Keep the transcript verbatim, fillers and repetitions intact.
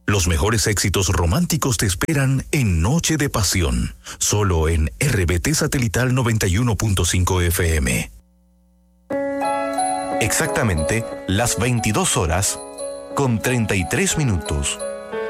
Los mejores éxitos románticos te esperan en Noche de Pasión, solo en R B T Satelital noventa y uno punto cinco F M. Exactamente las veintidós horas con treinta y tres minutos.